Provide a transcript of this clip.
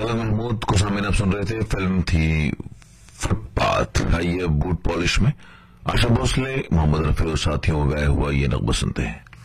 जावेद महमूद को सामने आप सुन रहे थे। फिल्म थी फुटपाथ। आइए बूट पॉलिश में आशा भोसले, मोहम्मद रफी और साथियों गाया हुआ ये नगमा सुनते हैं।